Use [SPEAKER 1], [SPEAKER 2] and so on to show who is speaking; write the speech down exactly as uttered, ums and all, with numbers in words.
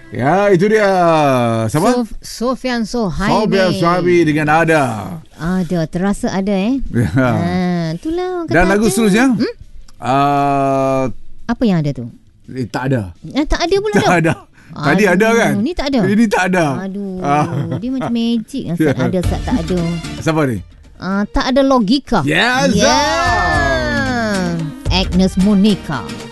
[SPEAKER 1] Ya, itu dia. Siapa?
[SPEAKER 2] Sof, Sofian Sohaimi.
[SPEAKER 1] Sofian Sohaimi dengan Ada.
[SPEAKER 2] Ada, terasa ada eh.
[SPEAKER 1] Ya.
[SPEAKER 2] Ha, itulah orang kata
[SPEAKER 1] Dan lagu
[SPEAKER 2] ada.
[SPEAKER 1] seterusnya?
[SPEAKER 2] Hmm?
[SPEAKER 1] Uh,
[SPEAKER 2] Apa yang ada tu?
[SPEAKER 1] eh, tak ada.
[SPEAKER 2] Eh, tak ada pula
[SPEAKER 1] Tak
[SPEAKER 2] dah.
[SPEAKER 1] ada. Tadi
[SPEAKER 2] Aduh,
[SPEAKER 1] ada kan?
[SPEAKER 2] Ni tak ada.
[SPEAKER 1] Ini tak ada.
[SPEAKER 2] Aduh,
[SPEAKER 1] Ah.
[SPEAKER 2] dia macam magic. Saat ada, saat tak ada.
[SPEAKER 1] Siapa ni?
[SPEAKER 2] Uh, tak ada logika.
[SPEAKER 1] Yes,
[SPEAKER 2] Yeah. Agnes Monica.